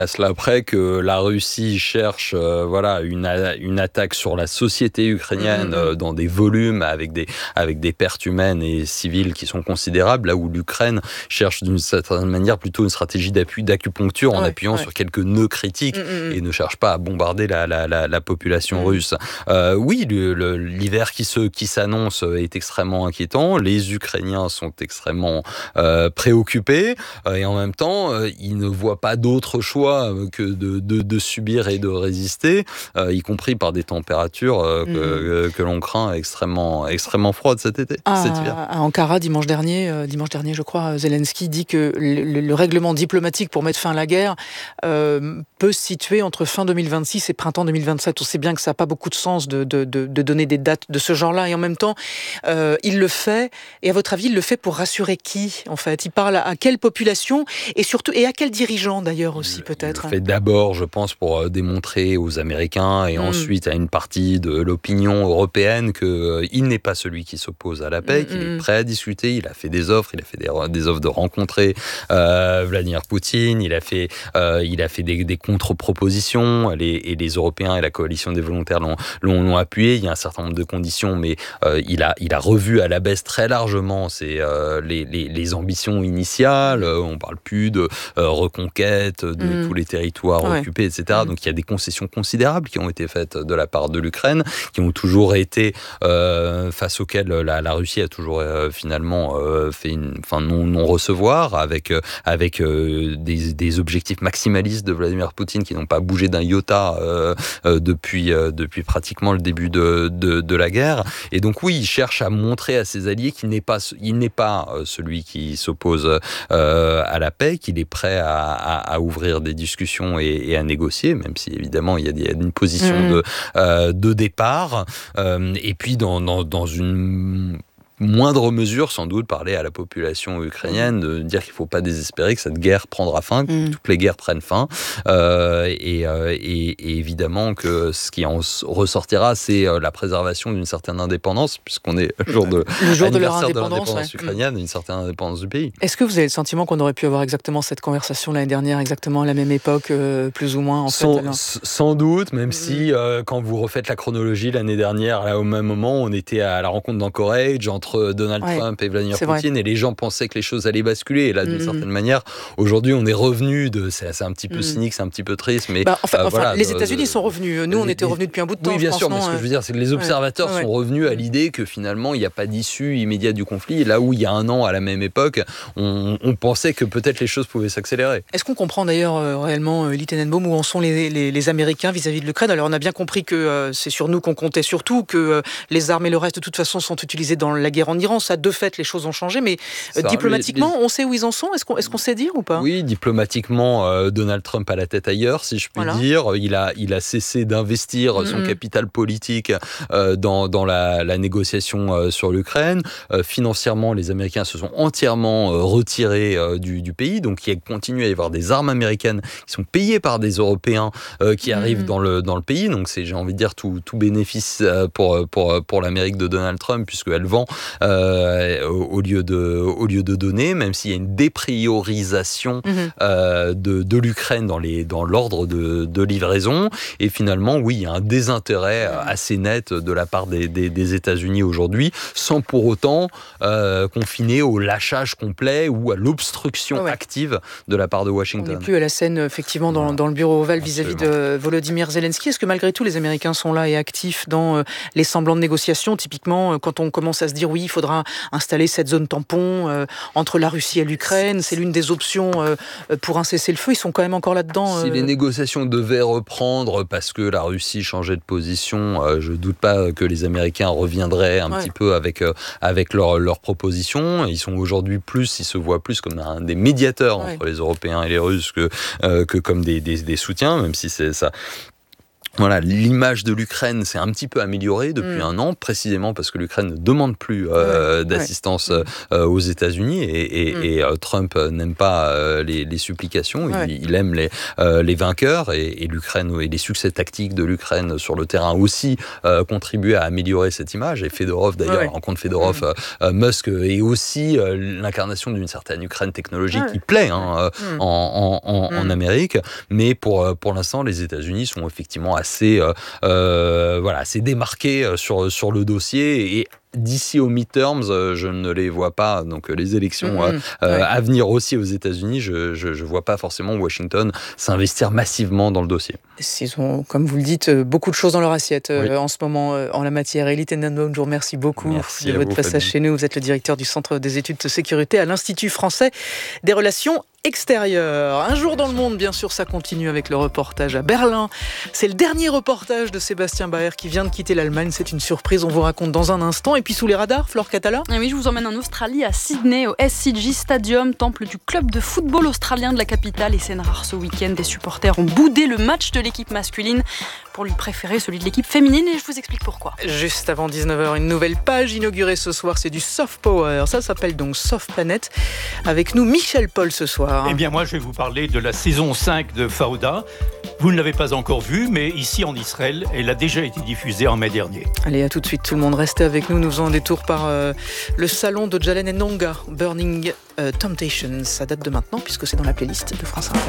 À cela près que la Russie cherche une attaque sur la société ukrainienne dans des volumes avec des pertes humaines et civiles qui sont considérables, là où l'Ukraine cherche d'une certaine manière plutôt une stratégie d'acupuncture en appuyant sur quelques nœuds critiques et ne cherche pas à bombarder la population russe. Oui, l'hiver qui s'annonce est extrêmement inquiétant. Les Ukrainiens sont extrêmement préoccupés et en même temps, ils ne voient pas d'autre choix que de subir et de résister, y compris par des températures que l'on craint extrêmement froides cet hiver. À Ankara, dimanche dernier, je crois, Zelensky dit que le règlement diplomatique pour mettre fin à la guerre peut se situer entre fin 2026 et printemps 2027. On sait bien que ça n'a pas beaucoup de sens de donner des dates de ce genre-là, et en même temps, il le fait. Et à votre avis, il le fait pour rassurer qui, en fait? Il parle à quelle population et surtout, et à quels dirigeants d'ailleurs aussi, peut-être? Il le fait d'abord, je pense, pour démontrer aux Américains et ensuite à une partie de l'opinion européenne qu'il n'est pas celui qui s'oppose à la paix, qu'il est prêt à discuter. Il a fait des offres, des offres de rencontrer Vladimir Poutine, il a fait des contre-propositions, et les Européens et la coalition des volontaires l'ont appuyé. Il y a un certain nombre de conditions, mais il a revu à la baisse très largement les ambitions initiales. On ne parle plus de reconquête de tous les territoires occupés, etc. Donc il y a des concessions considérables qui ont été faites de la part de l'Ukraine, qui ont toujours été face auxquelles la Russie a toujours finalement fait non-recevoir, avec des objectifs maximalistes de Vladimir Poutine qui n'ont pas bougé d'un iota depuis pratiquement le début de la guerre. Et donc oui, il cherche à montrer à ses alliés qu'il n'est pas celui qui s'oppose à la paix, qu'il est prêt à ouvrir des discussions et à négocier, même si évidemment il y a une position de départ. Et puis dans une moindre mesure, sans doute, parler à la population ukrainienne, de dire qu'il ne faut pas désespérer, que cette guerre prendra fin, que toutes les guerres prennent fin. Et évidemment que ce qui en ressortira, c'est la préservation d'une certaine indépendance, puisqu'on est le jour de leur indépendance ukrainienne, une certaine indépendance du pays. Est-ce que vous avez le sentiment qu'on aurait pu avoir exactement cette conversation l'année dernière, exactement à la même époque, plus ou moins, sans doute, même si, quand vous refaites la chronologie, l'année dernière, là, au même moment, on était à la rencontre d'Anchorage, entre Donald Trump et Vladimir Poutine, et les gens pensaient que les choses allaient basculer. Et là, d'une certaine manière, aujourd'hui, on est revenu c'est un petit peu cynique, c'est un petit peu triste, mais les États-Unis sont revenus. Nous, on était revenus depuis un bout de temps. Oui, bien sûr, mais ce que je veux dire, c'est que les observateurs sont revenus à l'idée que finalement, il n'y a pas d'issue immédiate du conflit. Et là où il y a un an, à la même époque, on pensait que peut-être les choses pouvaient s'accélérer. Est-ce qu'on comprend d'ailleurs réellement, Elie Tenenbaum, où en sont les Américains vis-à-vis de l'Ukraine? Alors, on a bien compris que c'est sur nous qu'on comptait surtout, que les armes et le reste, de toute façon, sont utilisés dans la guerre en Iran. Ça, de fait, les choses ont changé, mais diplomatiquement, on sait où ils en sont? Est-ce qu'on sait dire ou pas? Oui, diplomatiquement, Donald Trump a la tête ailleurs, si je puis dire. Il a cessé d'investir son capital politique dans la négociation sur l'Ukraine. Financièrement, les Américains se sont entièrement retirés du pays, donc il continue à y avoir des armes américaines qui sont payées par des Européens qui arrivent dans le pays. Donc c'est, j'ai envie de dire, tout bénéfice pour l'Amérique de Donald Trump, puisqu'elle vend au lieu de donner, même s'il y a une dépriorisation de l'Ukraine dans l'ordre de livraison. Et finalement, oui, il y a un désintérêt assez net de la part des États-Unis aujourd'hui, sans pour autant confiner au lâchage complet ou à l'obstruction active de la part de Washington. On n'est plus à la scène, effectivement, dans le bureau ovale vis-à-vis de Volodymyr Zelensky. Est-ce que malgré tout, les Américains sont là et actifs dans les semblants de négociation? Typiquement, quand on commence à se dire, oui, il faudra installer cette zone tampon entre la Russie et l'Ukraine, c'est l'une des options pour un cessez-le-feu. Ils sont quand même encore là-dedans. Si les négociations devaient reprendre parce que la Russie changeait de position, je ne doute pas que les Américains reviendraient un petit peu avec leurs propositions. Ils se voient plus comme des médiateurs entre les Européens et les Russes que comme des soutiens, même si c'est ça. Voilà, l'image de l'Ukraine s'est un petit peu améliorée depuis un an, précisément parce que l'Ukraine ne demande plus d'assistance aux États-Unis et Trump n'aime pas les supplications. Il aime les vainqueurs et l'Ukraine et les succès tactiques de l'Ukraine sur le terrain aussi contribuent à améliorer cette image. Et Fedorov, d'ailleurs, la rencontre Fedorov-Musk est aussi l'incarnation d'une certaine Ukraine technologique qui plaît en Amérique. Mais pour l'instant, les États-Unis sont effectivement assez démarqués sur le dossier et d'ici aux midterms, je ne les vois pas. Donc les élections à venir aussi aux États-Unis, je vois pas forcément Washington s'investir massivement dans le dossier. Ils ont, comme vous le dites, beaucoup de choses dans leur assiette en ce moment en la matière. Elie Tenenbaum, je vous remercie beaucoup de votre passage chez nous. Vous êtes le directeur du Centre des études de sécurité à l'Institut français des relations extérieures. Un jour dans le monde, bien sûr, ça continue avec le reportage à Berlin. C'est le dernier reportage de Sébastien Baer qui vient de quitter l'Allemagne. C'est une surprise, on vous raconte dans un instant. Et puis sous les radars, Flore Catala. Et oui, je vous emmène en Australie, à Sydney, au SCG Stadium, temple du club de football australien de la capitale. Et c'est rare ce week-end, des supporters ont boudé le match de l'équipe masculine pour lui préférer celui de l'équipe féminine. Et je vous explique pourquoi. Juste avant 19h, une nouvelle page inaugurée ce soir, c'est du Soft Power. Ça s'appelle donc Soft Planet. Avec nous, Michel Paul ce soir. Eh bien, moi, je vais vous parler de la saison 5 de Fauda. Vous ne l'avez pas encore vue, mais ici en Israël, elle a déjà été diffusée en mai dernier. Allez, à tout de suite, tout le monde. Restez avec nous. Nous faisons un détour par le salon de Jalen Enonga, Burning Temptations. Ça date de maintenant, puisque c'est dans la playlist de France Inter.